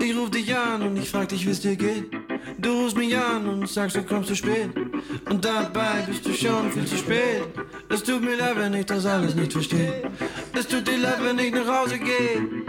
Ich ruf dich an und ich frag dich, wie's dir geht. Du rufst mich an und sagst, du kommst zu spät. Und dabei bist du schon viel zu spät. Es tut mir leid, wenn ich das alles nicht verstehe. Es tut dir leid, wenn ich nach Hause gehe.